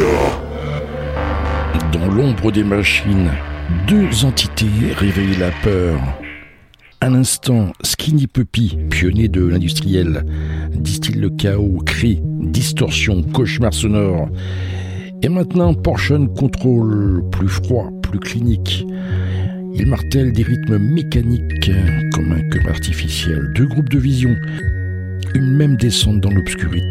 Dans l'ombre des machines, deux entités réveillent la peur. Un instant, Skinny Puppy, pionnier de l'industriel, distille le chaos, cris, distorsion, cauchemar sonore. Et maintenant, Portion Control, plus froid, plus clinique. Il martèle des rythmes mécaniques comme un cœur artificiel. Deux groupes de vision, une même descente dans l'obscurité.